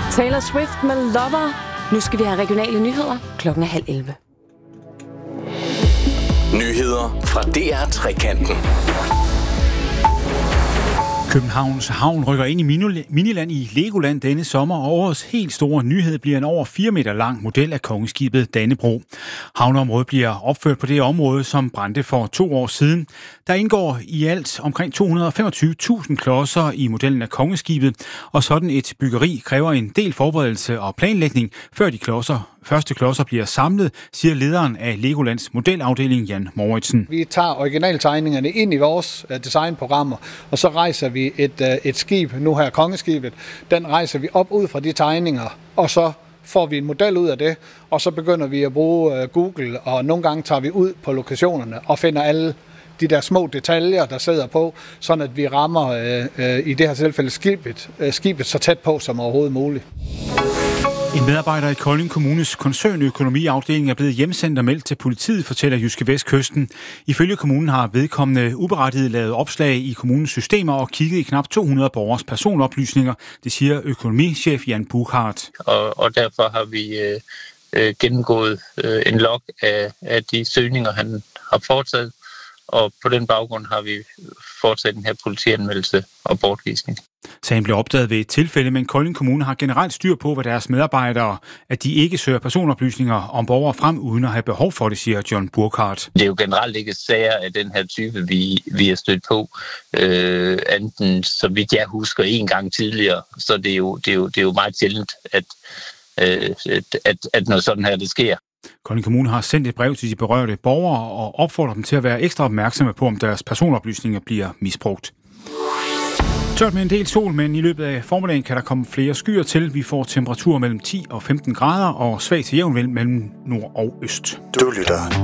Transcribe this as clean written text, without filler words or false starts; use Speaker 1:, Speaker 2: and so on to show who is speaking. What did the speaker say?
Speaker 1: Taylor Swift med Lover. Nu skal vi have regionale nyheder. 10:30.
Speaker 2: Nyheder fra DR Trekanten.
Speaker 3: Københavns Havn rykker ind i Miniland i Legoland denne sommer, og årets helt store nyhed bliver en over 4 meter lang model af kongeskibet Dannebrog. Havneområdet bliver opført på det område, som brændte for 2 år siden. Der indgår i alt omkring 225.000 klodser i modellen af kongeskibet, og sådan et byggeri kræver en del forberedelse og planlægning, før de første klodser bliver samlet, siger lederen af Legolands modelafdeling, Jan Mouritsen.
Speaker 4: Vi tager originaltegningerne ind i vores designprogrammer, og så rejser vi et skib, nu her kongeskibet. Den rejser vi op ud fra de tegninger, og så får vi en model ud af det, og så begynder vi at bruge Google, og nogle gange tager vi ud på lokationerne og finder alle de der små detaljer, der sidder på, sådan at vi rammer i det her tilfælde skibet så tæt på som overhovedet muligt.
Speaker 3: En medarbejder i Kolding Kommunes koncernøkonomiafdeling er blevet hjemsendt og meldt til politiet, fortæller JydskeVestkysten. Ifølge kommunen har vedkommende uberettiget lavet opslag i kommunens systemer og kigget i knap 200 borgers personoplysninger, det siger økonomichef Jan Buchhardt.
Speaker 5: Og derfor har vi gennemgået en log af de søgninger, han har foretaget, og på den baggrund har vi foretaget den her politianmeldelse og bortvisning.
Speaker 3: Sagen blev opdaget ved et tilfælde, men Kolding Kommune har generelt styr på, hvad deres medarbejdere, at de ikke søger personoplysninger om borgere frem, uden at have behov for det, siger John Burkhardt.
Speaker 5: Det er jo generelt ikke sager af den her type, vi er stødt på, enten, så vidt jeg husker, en gang tidligere. Så det er jo meget sjældent, at noget sådan her, det sker.
Speaker 3: Kolding Kommune har sendt et brev til de berørte borgere og opfordrer dem til at være ekstra opmærksomme på, om deres personoplysninger bliver misbrugt. Tørt med en del sol, men i løbet af formiddagen kan der komme flere skyer til. Vi får temperaturer mellem 10 og 15 grader og svag til jævn vind mellem nord og øst.
Speaker 2: Du lytter